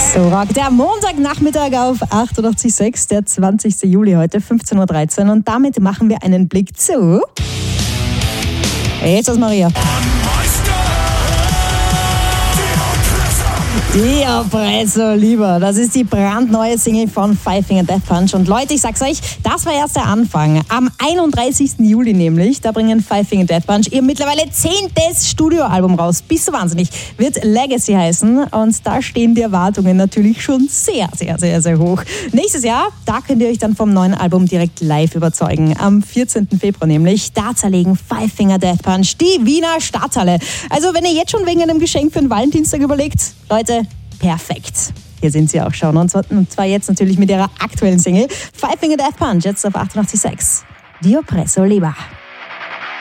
So rockt der Montagnachmittag auf 88.6, der 20. Juli heute, 15.13 Uhr. Und damit machen wir einen Blick zu... Jetzt ist Maria. Die Oppresso, lieber. Das ist die brandneue Single von Five Finger Death Punch. Und Leute, ich sag's euch, das war erst der Anfang. Am 31. Juli nämlich, da bringen Five Finger Death Punch ihr mittlerweile 10. Studioalbum raus. Bist du wahnsinnig? Wird Legacy heißen. Und da stehen die Erwartungen natürlich schon sehr, sehr, sehr, sehr hoch. Nächstes Jahr, da könnt ihr euch dann vom neuen Album direkt live überzeugen. Am 14. Februar nämlich, da zerlegen Five Finger Death Punch die Wiener Stadthalle. Also wenn ihr jetzt schon wegen einem Geschenk für den Valentinstag überlegt, Leute, perfekt. Hier sind sie auch schon. Und zwar jetzt natürlich mit ihrer aktuellen Single Five Finger Death Punch, jetzt auf 88.6. Die Oppresso, lieber.